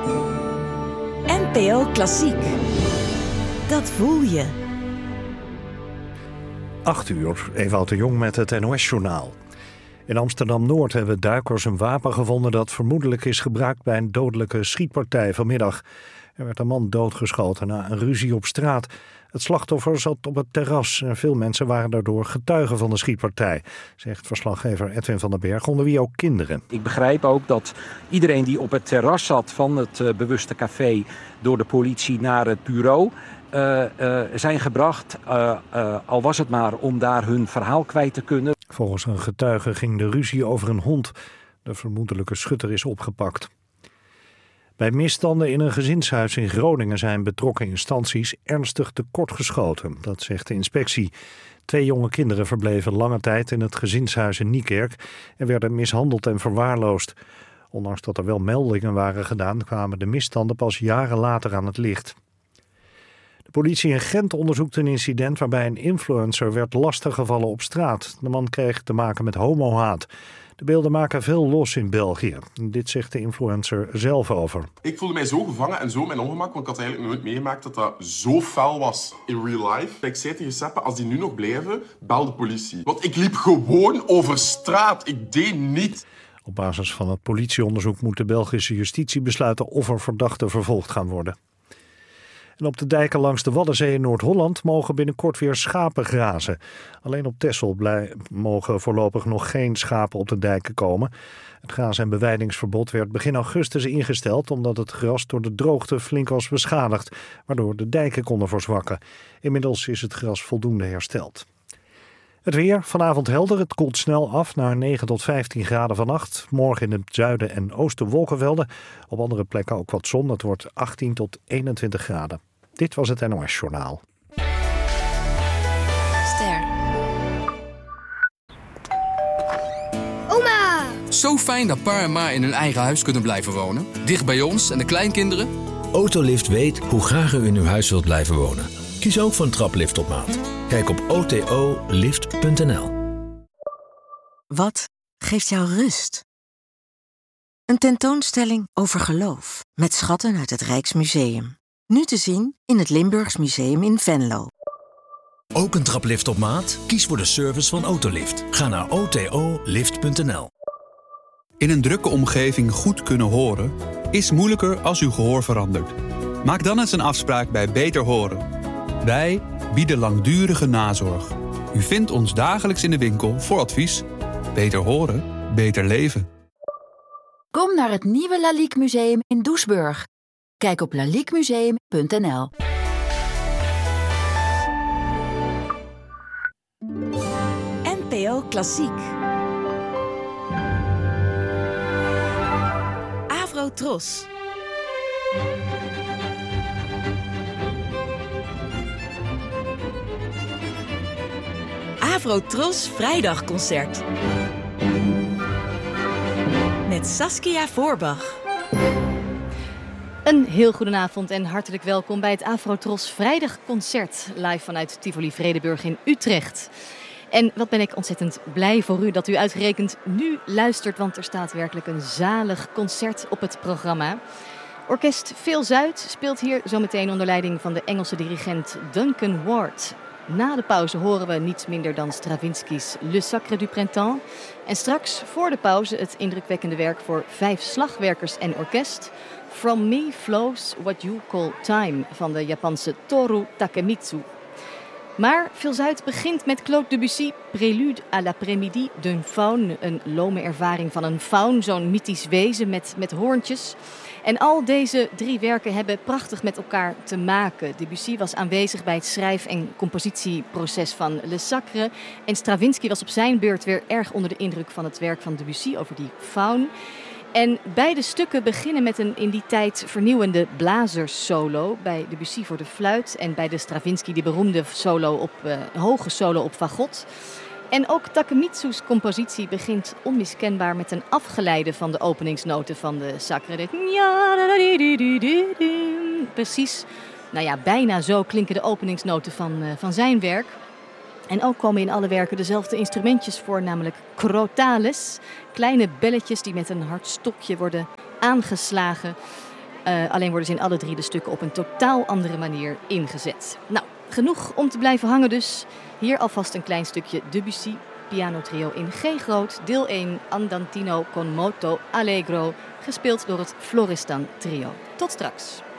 NPO Klassiek. Dat voel je. 8:00, Ewout de Jong met het NOS-journaal. In Amsterdam-Noord hebben duikers een wapen gevonden dat vermoedelijk is gebruikt bij een dodelijke schietpartij vanmiddag. Er werd een man doodgeschoten na een ruzie op straat. Het slachtoffer zat op het terras en veel mensen waren daardoor getuigen van de schietpartij, zegt verslaggever Edwin van den Berg, onder wie ook kinderen. Ik begrijp ook dat iedereen die op het terras zat van het bewuste café door de politie naar het bureau zijn gebracht, al was het maar om daar hun verhaal kwijt te kunnen. Volgens een getuige ging de ruzie over een hond. De vermoedelijke schutter is opgepakt. Bij misstanden in een gezinshuis in Groningen zijn betrokken instanties ernstig tekortgeschoten. Dat zegt de inspectie. 2 jonge kinderen verbleven lange tijd in het gezinshuis in Niekerk en werden mishandeld en verwaarloosd. Ondanks dat er wel meldingen waren gedaan, kwamen de misstanden pas jaren later aan het licht. De politie in Gent onderzoekt een incident waarbij een influencer werd lastiggevallen op straat. De man kreeg te maken met homohaat. De beelden maken veel los in België. Dit zegt de influencer zelf over. Ik voelde mij zo gevangen en zo mijn ongemak, want ik had eigenlijk nooit meegemaakt dat dat zo fel was in real life. Ik zei tegen Seppe, als die nu nog blijven, bel de politie. Want ik liep gewoon over straat. Ik deed niet. Op basis van het politieonderzoek moet de Belgische justitie besluiten of er verdachten vervolgd gaan worden. En op de dijken langs de Waddenzee in Noord-Holland mogen binnenkort weer schapen grazen. Alleen op Texel mogen voorlopig nog geen schapen op de dijken komen. Het graas- en bewijdingsverbod werd begin augustus ingesteld omdat het gras door de droogte flink was beschadigd, waardoor de dijken konden verzwakken. Inmiddels is het gras voldoende hersteld. Het weer, vanavond helder, het koelt snel af naar 9 tot 15 graden vannacht. Morgen in het zuiden en oosten wolkenvelden. Op andere plekken ook wat zon, het wordt 18 tot 21 graden. Dit was het NOS Journaal. Ster. Oma! Zo fijn dat pa en ma in hun eigen huis kunnen blijven wonen. Dicht bij ons en de kleinkinderen. Autolift weet hoe graag u in uw huis wilt blijven wonen. Kies ook voor een traplift op maat. Kijk op otolift.nl. Wat geeft jou rust? Een tentoonstelling over geloof met schatten uit het Rijksmuseum. Nu te zien in het Limburgs Museum in Venlo. Ook een traplift op maat? Kies voor de service van Autolift. Ga naar otolift.nl. In een drukke omgeving goed kunnen horen is moeilijker als uw gehoor verandert. Maak dan eens een afspraak bij Beter Horen. Wij bieden langdurige nazorg. U vindt ons dagelijks in de winkel voor advies. Beter horen, beter leven. Kom naar het nieuwe Lalique Museum in Doesburg. Kijk op laliquemuseum.nl. NPO Klassiek. Avrotros. Avrotros Vrijdagconcert. Met Saskia Voorbach. Een heel goedenavond en hartelijk welkom bij het Avrotros Vrijdagconcert. Live vanuit Tivoli Vredenburg in Utrecht. En wat ben ik ontzettend blij voor u dat u uitgerekend nu luistert, want er staat werkelijk een zalig concert op het programma. Orkest Veel Zuid speelt hier zometeen onder leiding van de Engelse dirigent Duncan Ward. Na de pauze horen we niets minder dan Stravinsky's Le Sacre du Printemps. En straks voor de pauze het indrukwekkende werk voor 5 slagwerkers en orkest. From Me Flows What You Call Time van de Japanse Toru Takemitsu. Maar Veel Zuid begint met Claude Debussy, Prélude à l'après-midi d'un faun. Een lome ervaring van een faun, zo'n mythisch wezen met hoorntjes. En al deze 3 werken hebben prachtig met elkaar te maken. Debussy was aanwezig bij het schrijf- en compositieproces van Le Sacre. En Stravinsky was op zijn beurt weer erg onder de indruk van het werk van Debussy over die faun. En beide stukken beginnen met een in die tijd vernieuwende blazerssolo. Bij Debussy voor de fluit en bij de Stravinsky die beroemde hoge solo op fagot. En ook Takemitsu's compositie begint onmiskenbaar met een afgeleide van de openingsnoten van de Sacre. Precies, bijna zo klinken de openingsnoten van zijn werk. En ook komen in alle werken dezelfde instrumentjes voor, namelijk crotales. Kleine belletjes die met een hard stokje worden aangeslagen. Alleen worden ze in alle 3 de stukken op een totaal andere manier ingezet. Nou, genoeg om te blijven hangen dus. Hier alvast een klein stukje Debussy, pianotrio in G groot, deel 1, Andantino con moto allegro, gespeeld door het Florestan Trio. Tot straks.